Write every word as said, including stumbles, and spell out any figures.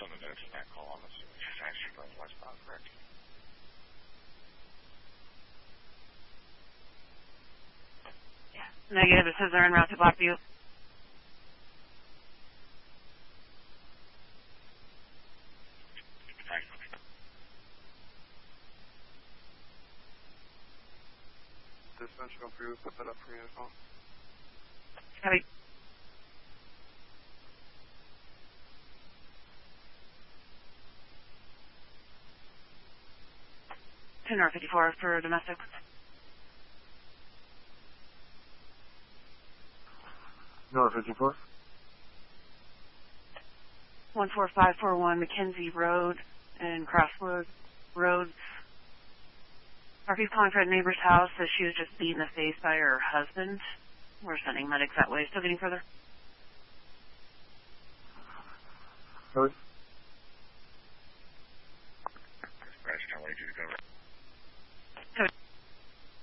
on the notes in that call, I'm assuming she's actually going westbound, correct? Yeah. Negative. It says they're en route to Blackview. Dispatch, go through, put that up for me as well. Heavy. two North fifty-four for domestic. North fifty-four? one four five four one Mackenzie Road and Crossroads Roads. Murphy's calling for a neighbor's house as she was just beat in the face by her husband. We're sending medics that way. Still getting further? Sorry?